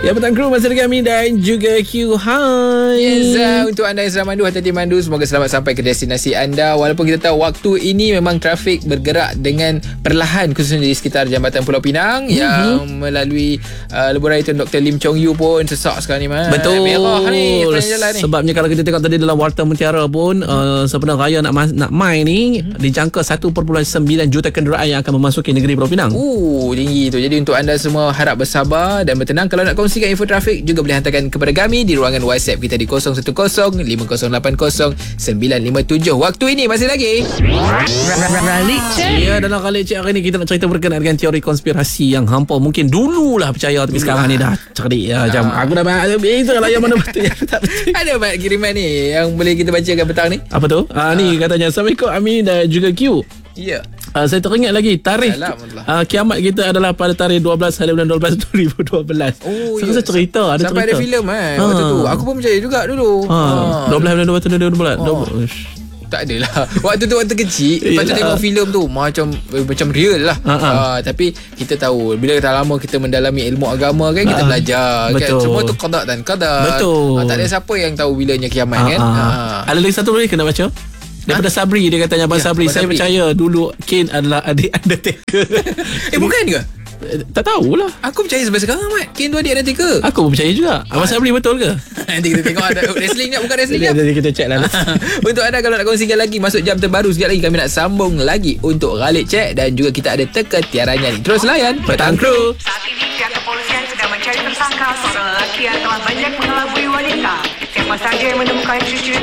Ya, petang kru masih dengan kami dan juga Q. Hai. Yes, untuk anda yang sedang mandu, hati-hati mandu. Semoga selamat sampai ke destinasi anda. Walaupun kita tahu waktu ini memang trafik bergerak dengan perlahan, khususnya di sekitar Jambatan Pulau Pinang yang melalui lebuh raya Tun Dr. Lim Chong Yu pun sesak sekarang ni. Betul. Merah ni jalan ni. Sebabnya kalau kita tengok tadi dalam Warta Mutiara pun sebenarnya raya nak main ni dijangka 1.9 juta kenderaan yang akan memasuki negeri Pulau Pinang. Tinggi tu. Jadi untuk anda semua harap bersabar dan bertenang. Kalau nak kongsikan info trafik juga boleh hantarkan kepada kami di ruangan WhatsApp kita di 010-5087-957. Waktu ini masih lagi Ralik Check. Ya, dalam Ralik Check hari ni kita nak cerita berkenaan dengan teori konspirasi yang hampa mungkin dululah percaya, tapi sekarang ni dah cerdik ya. Macam aku dah itulah yang mana betul yang tak betul. Ada banyak kiriman ni yang boleh kita bacakan petang ni. Apa tu? Ni katanya, Assalamualaikum Amin dan juga Q. Ya. Saya teringat lagi tarikh kiamat kita adalah pada tarikh 12 hari bulan 12 2012. Saya rasa cerita ada sampai cerita. ada filem waktu tu. Aku pun percaya juga dulu. 12 hari bulan 12 2012. Tak adalah. Waktu tu waktu kecil, lepas tu tengok filem tu macam real lah. Tapi kita tahu bila dah lama kita mendalami ilmu agama kan, kita belajar kan, semua tu qada dan qadar. Tak ada siapa yang tahu bilanya kiamat kan. Ada lagi satu lagi kena baca daripada Sabri. Dia katanya, Abang Sabri, saya percaya dulu Kane adalah adik Undertaker. Bukan ke? Tak tahulah. Aku percaya sampai sekarang, Mat. Kane tu adik Undertaker. Aku pun percaya juga. Abang Sabri betul ke? Nanti kita tengok ada wrestling nak, bukan wrestling Nanti kita check lah. Untuk anda kalau nak kongsikan lagi masuk jam terbaru, sekejap lagi kami nak sambung lagi untuk Ralik Check dan juga kita ada teka-tiaranya ni. Terus layan Petang Kru. Saat ini pihak kepolisian sedang mencari tersangka seorang lelaki yang telah banyak mengelabui wanita. Siapa saja yang menemukan ciri-ciri